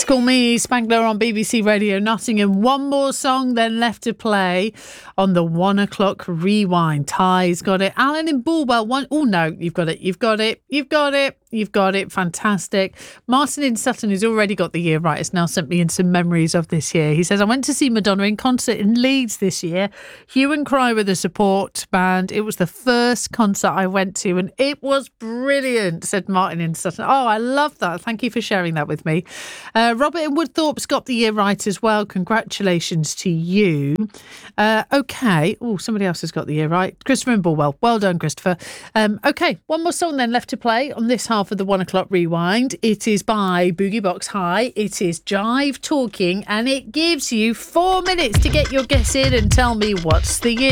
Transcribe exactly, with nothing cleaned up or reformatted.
Call Me Spangler on B B C Radio Nottingham. One more song then left to play on the one o'clock rewind. Ty's got it. Alan in Bulwell. One. Oh no, you've got it. You've got it. You've got it. You've got it. Fantastic. Martin in Sutton, who's already got the year right, has now sent me in some memories of this year. He says, I went to see Madonna in concert in Leeds this year. Hue and Cry were the support band. It was the first concert I went to and it was brilliant, said Martin in Sutton. Oh, I love that. Thank you for sharing that with me. Uh, Robert in Woodthorpe's got the year right as well. Congratulations to you. Uh, okay. Oh, somebody else has got the year right. Christopher in Bulwell. Well done, Christopher. Um, okay, one more song then left to play on this half of the one o'clock rewind. It is by Boogie Box High. It is Jive Talking and it gives you four minutes to get your guess in and tell me what's the year.